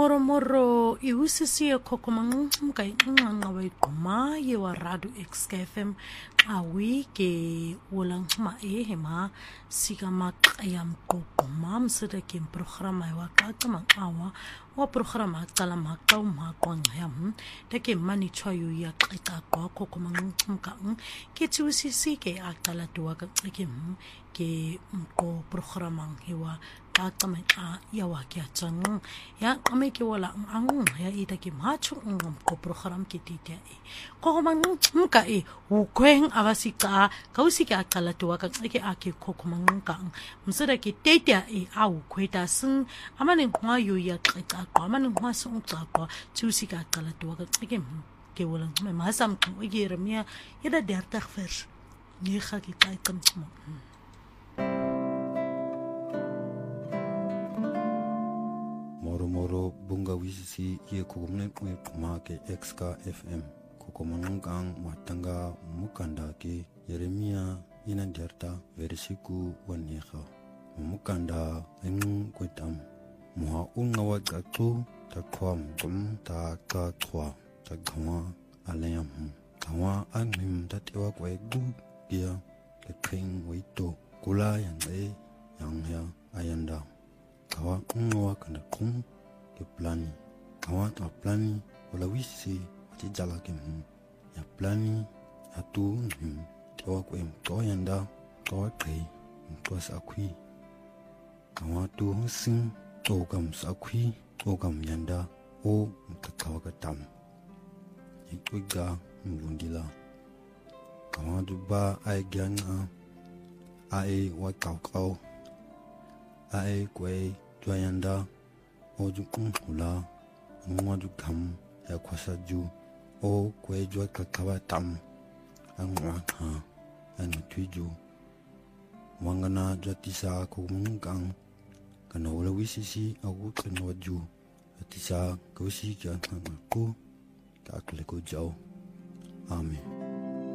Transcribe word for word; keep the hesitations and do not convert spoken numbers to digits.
Moro moro i usisi e kokomang kai nganga wai koma ye wa radu X K F M awi ke ulang ma e hema sika mak ayam kokoma msada ke programa wa kakama awa wa programa kala makau makwang yam take mani choyu ya kika kwa kokomang mka ke ti usisi ke akala tuwa ka ke ke ko programa hewa kakama a ya wa ke chang ya ame ke wala ang ya ita ke machu ngam ko program ke titia e ko man mka e u kweng avasika kausika akala to ka ke ake ko man ka msada ke titia e au kweta sun amane ngwa yo ya ka ka amane ngwa sun ka ka tusika akala to ka ke ke wala me masam ko yeremia ida dertig vers nie ga ke kai kan Moro moro bunga wisisi ye kugumne kwe kuma ke X K F M kukumangang matanga mukanda ke Yeremia ina diarta versiku waneha mukanda eng kwetam muha unga wagatu ta kwam kum ta ka twa ta gwa alayam kawa angim ta tewa kwe gu kia ke kring wito kula yang e yang ya ayanda kawa unwa kana kum ke plani kawa ta plani wala wisi ti jala ke mu ya plani atu him to ko em to yanda to kai to sakui kawa tu sin to kam sakui to kam yanda o ka kawa ka tam ikwiga mbundila kawa du ba ai gyanga ai wa kau kau ai kwe joyanda oju kunhula ngwaju kam ya kwasa ju o kwe jo kakawa tam angwa ha an tuju wangana jatisa ko mungang kana wala wisisi awu kanwa ju atisa ko si ja ko ka kle ko jao amen.